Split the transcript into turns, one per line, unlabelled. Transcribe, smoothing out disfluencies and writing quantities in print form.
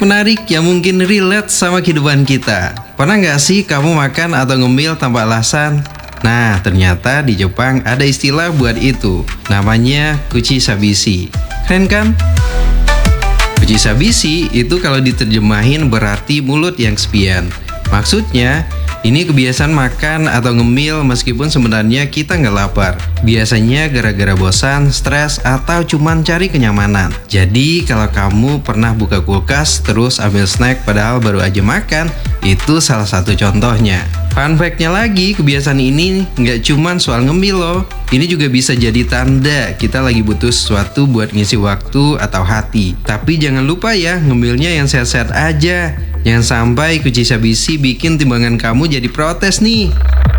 menarik yang mungkin relate sama kehidupan kita. Pernah nggak sih kamu makan atau ngemil tanpa alasan? Nah, ternyata di Jepang ada istilah buat itu. Namanya kuchisabisi. Keren kan? Kuchisabisi itu kalau diterjemahin berarti mulut yang kesepian. Maksudnya, ini kebiasaan makan atau ngemil meskipun sebenarnya kita nggak lapar. Biasanya gara-gara bosan, stres, atau cuman cari kenyamanan. Jadi kalau kamu pernah buka kulkas terus ambil snack padahal baru aja makan, itu salah satu contohnya. Fun fact-nya lagi, kebiasaan ini nggak cuman soal ngemil loh. Ini juga bisa jadi tanda kita lagi butuh sesuatu buat ngisi waktu atau hati. Tapi jangan lupa ya, ngemilnya yang sehat-sehat aja. Jangan sampai kuchisabisi bikin timbangan kamu jadi protes nih.